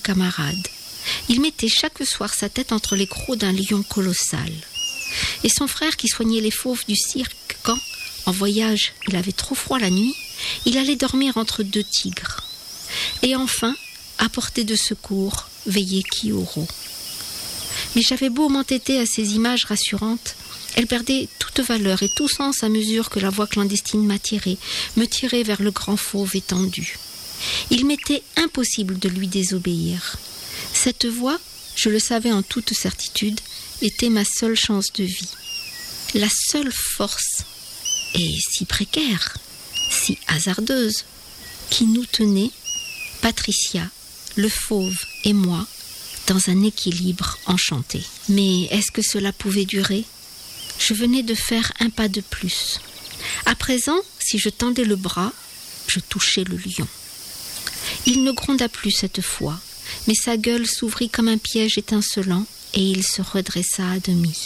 camarade. Il mettait chaque soir sa tête entre les crocs d'un lion colossal. Et son frère qui soignait les fauves du cirque quand, en voyage, il avait trop froid la nuit, il allait dormir entre deux tigres. Et enfin, à portée de secours, veillait Kiyoro. Mais j'avais beau m'entêter à ces images rassurantes, elles perdaient toute valeur et tout sens à mesure que la voix clandestine me tirait vers le grand fauve étendu. Il m'était impossible de lui désobéir. Cette voix, je le savais en toute certitude, était ma seule chance de vie. La seule force, et si précaire, si hasardeuse, qui nous tenait, Patricia, le fauve et moi, dans un équilibre enchanté. Mais est-ce que cela pouvait durer ? Je venais de faire un pas de plus. À présent, si je tendais le bras, je touchais le lion. Il ne gronda plus cette fois, mais sa gueule s'ouvrit comme un piège étincelant et il se redressa à demi.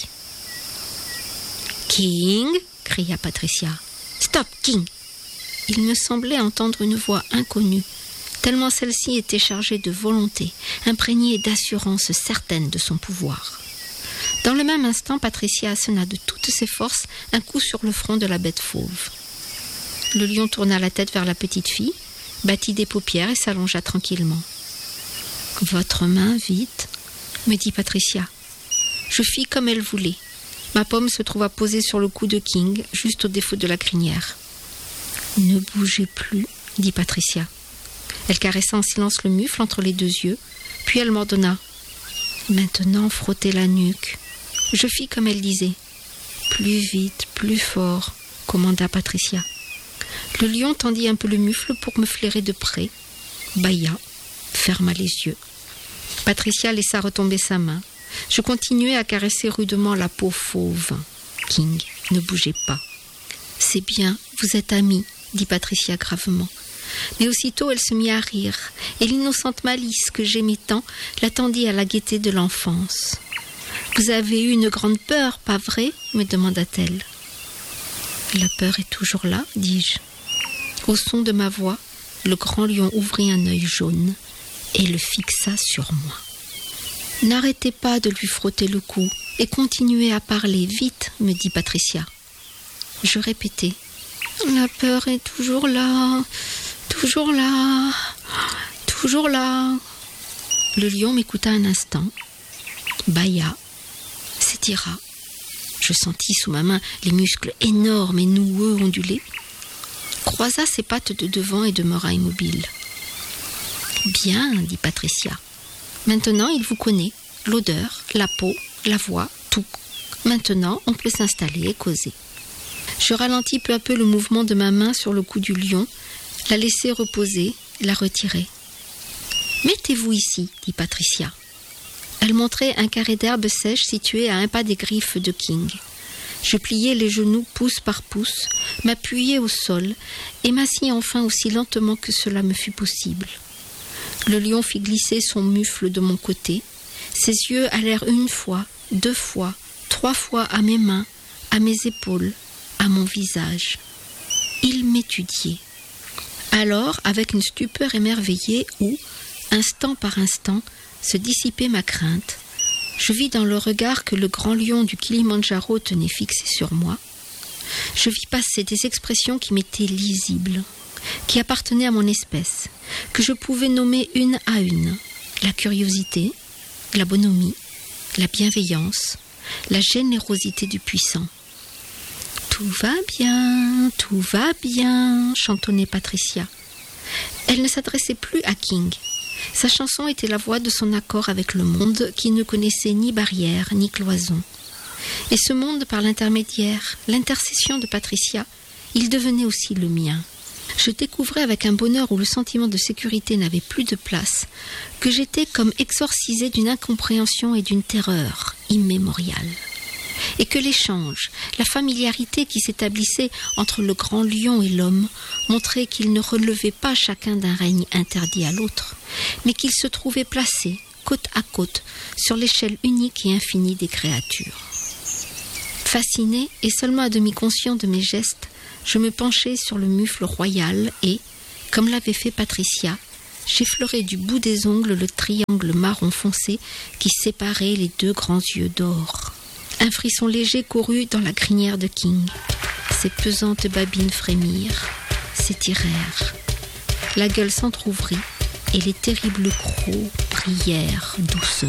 « King !» cria Patricia. « Stop, King !» Il me semblait entendre une voix inconnue, tellement celle-ci était chargée de volonté, imprégnée d'assurance certaine de son pouvoir. Dans le même instant, Patricia assena de toutes ses forces un coup sur le front de la bête fauve. Le lion tourna la tête vers la petite fille, battit des paupières et s'allongea tranquillement. « Votre main, vite !» me dit Patricia. Je fis comme elle voulait. Ma paume se trouva posée sur le cou de King, juste au défaut de la crinière. « Ne bougez plus !» dit Patricia. Elle caressa en silence le mufle entre les deux yeux, puis elle m'ordonna. « Maintenant, frottez la nuque. » Je fis comme elle disait. « Plus vite, plus fort !» commanda Patricia. Le lion tendit un peu le mufle pour me flairer de près, bâilla, ferma les yeux. Patricia laissa retomber sa main. Je continuai à caresser rudement la peau fauve. King ne bougeait pas. « C'est bien, vous êtes amis, » dit Patricia gravement. Mais aussitôt elle se mit à rire, et l'innocente malice que j'aimais tant l'attendit à la gaieté de l'enfance. « Vous avez eu une grande peur, pas vrai ?» me demanda-t-elle. « La peur est toujours là, » dis-je. Au son de ma voix, le grand lion ouvrit un œil jaune et le fixa sur moi. « N'arrêtez pas de lui frotter le cou et continuez à parler, vite !» me dit Patricia. Je répétais. « La peur est toujours là, toujours là, toujours là. » Le lion m'écouta un instant, bâilla, s'étira. Je sentis sous ma main les muscles énormes et noueux onduler, croisa ses pattes de devant et demeura immobile. « Bien, » dit Patricia. « Maintenant, il vous connaît, l'odeur, la peau, la voix, tout. Maintenant, on peut s'installer et causer. » Je ralentis peu à peu le mouvement de ma main sur le cou du lion, la laissai reposer, la retirai. « Mettez-vous ici, » dit Patricia. Elle montrait un carré d'herbe sèche situé à un pas des griffes de King. Je pliai les genoux pouce par pouce, m'appuyai au sol et m'assis enfin aussi lentement que cela me fut possible. Le lion fit glisser son mufle de mon côté. Ses yeux allèrent une fois, 2 fois, 3 fois à mes mains, à mes épaules, à mon visage. Il m'étudiait. Alors, avec une stupeur émerveillée où, instant par instant, se dissipait ma crainte, je vis dans le regard que le grand lion du Kilimandjaro tenait fixé sur moi, je vis passer des expressions qui m'étaient lisibles, qui appartenaient à mon espèce, que je pouvais nommer une à une: la curiosité, la bonhomie, la bienveillance, la générosité du puissant. « Tout va bien », chantonnait Patricia. Elle ne s'adressait plus à King. Sa chanson était la voix de son accord avec le monde qui ne connaissait ni barrière ni cloison. Et ce monde, par l'intermédiaire, l'intercession de Patricia, il devenait aussi le mien. Je découvrais avec un bonheur où le sentiment de sécurité n'avait plus de place, que j'étais comme exorcisée d'une incompréhension et d'une terreur immémoriale. Et que l'échange, la familiarité qui s'établissait entre le grand lion et l'homme montrait qu'ils ne relevaient pas chacun d'un règne interdit à l'autre, mais qu'ils se trouvaient placés, côte à côte, sur l'échelle unique et infinie des créatures. Fasciné et seulement à demi conscient de mes gestes, je me penchai sur le mufle royal et, comme l'avait fait Patricia, j'effleurai du bout des ongles le triangle marron foncé qui séparait les deux grands yeux d'or. Un frisson léger courut dans la crinière de King. Ses pesantes babines frémirent, s'étirèrent. La gueule s'entr'ouvrit et les terribles crocs brillèrent doucement.